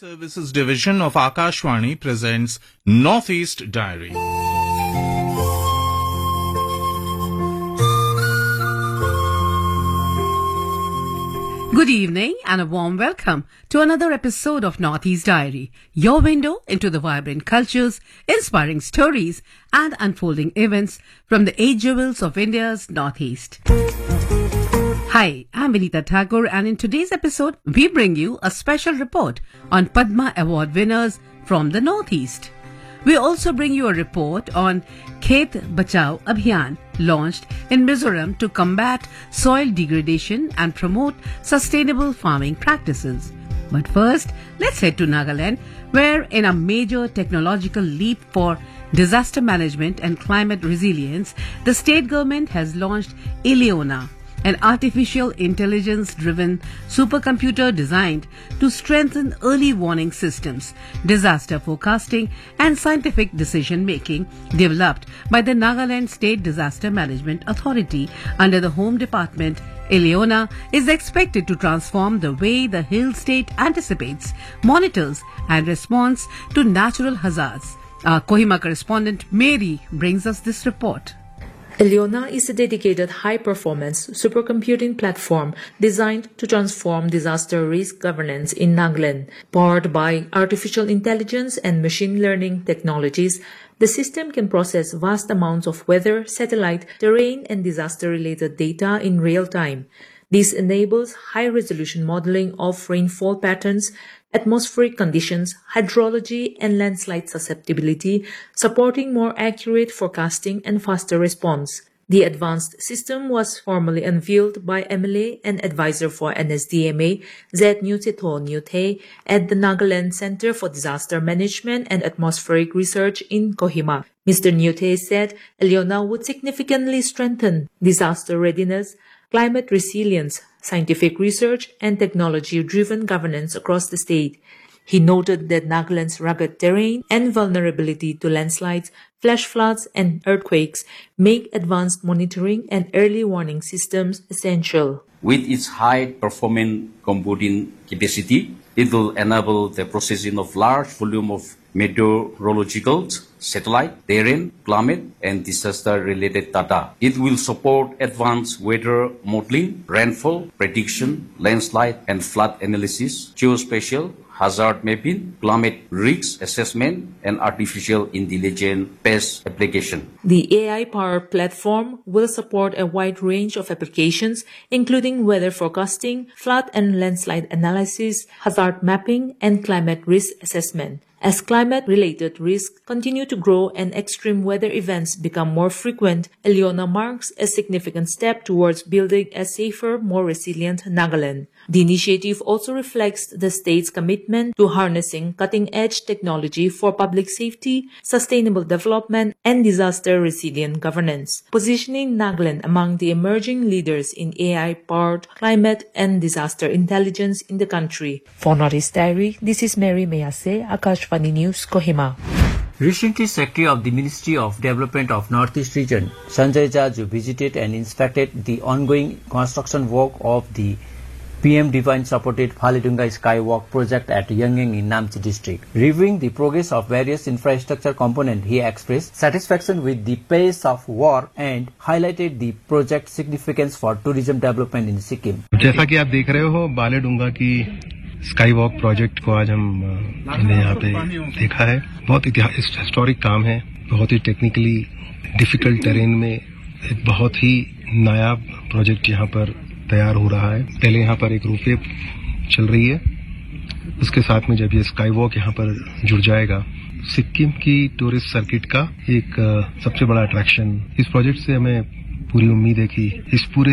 Services Division of Akashvani presents Northeast Diary. Good evening and a warm welcome to another episode of Northeast Diary, your window into the vibrant cultures, inspiring stories and unfolding events from the 8 jewels of India's Northeast. Hi, I'm Vinita Thakur, and in today's episode, we bring you a special report on Padma Award winners from the Northeast. We also bring you a report on Khet Bachao Abhiyan, launched in Mizoram to combat soil degradation and promote sustainable farming practices. But first, let's head to Nagaland, where in a major technological leap for disaster management and climate resilience, the state government has launched Eleona, an artificial intelligence-driven supercomputer designed to strengthen early warning systems, disaster forecasting, and scientific decision-making, developed by the Nagaland State Disaster Management Authority under the Home Department. Eleona is expected to transform the way the Hill State anticipates, monitors, and responds to natural hazards. Our Kohima correspondent Mary brings us this report. Eleona is a dedicated high-performance supercomputing platform designed to transform disaster risk governance in Nagaland. Powered by artificial intelligence and machine learning technologies, the system can process vast amounts of weather, satellite, terrain, and disaster-related data in real time. This enables high-resolution modeling of rainfall patterns, atmospheric conditions, hydrology, and landslide susceptibility, supporting more accurate forecasting and faster response. The advanced system was formally unveiled by MLA and advisor for NSDMA, Z. Nuteto Nute, at the Nagaland Center for Disaster Management and Atmospheric Research in Kohima. Mr. Nute said Eleona would significantly strengthen disaster readiness, climate resilience, scientific research, and technology-driven governance across the state. He noted that Nagaland's rugged terrain and vulnerability to landslides, flash floods, and earthquakes make advanced monitoring and early warning systems essential. With its high-performing computing capacity, it will enable the processing of large volume of meteorological, satellite, terrain, climate, and disaster-related data. It will support advanced weather modeling, rainfall prediction, landslide and flood analysis, geospatial hazard mapping, climate risk assessment, and artificial intelligence-based application. The AI-powered platform will support a wide range of applications, including weather forecasting, flood and landslide analysis, hazard mapping, and climate risk assessment. As climate-related risks continue to grow and extreme weather events become more frequent, Eleona marks a significant step towards building a safer, more resilient Nagaland. The initiative also reflects the state's commitment to harnessing cutting-edge technology for public safety, sustainable development, and disaster-resilient governance, positioning Nagaland among the emerging leaders in AI-powered climate and disaster intelligence in the country. For Northeast Diary, this is Mary Mayase, Akashvani News, Kohima. Recently, Secretary of the Ministry of Development of Northeast Region, Sanjay Jaju, visited and inspected the ongoing construction work of the PM Divine-supported Phalidunga Skywalk project at Yangyang in Namchi district. Reviewing the progress of various infrastructure components, he expressed satisfaction with the pace of work and highlighted the project's significance for tourism development in Sikkim. जैसा कि आप देख रहे हो, बालेडुंगा की sky walk project को आज हमने यहाँ पे देखा है। बहुत हिस्टोरिक काम है, बहुत ही टेक्निकली डिफिकल्ट टेरेन में एक बहुत ही नायाब प्रोजेक्ट यहाँ पर तैयार हो रहा है। पहले यहाँ पर एक रोपवे चल रही है, उसके साथ में जब ये स्काई वॉक यहाँ पर जुड़ जाएगा, सिक्किम की टूरिस्ट सर्किट का एक सबसे बड़ा अट्रैक्शन। इस प्रोजेक्ट से हमें पूरी उम्मीद है कि इस पूरे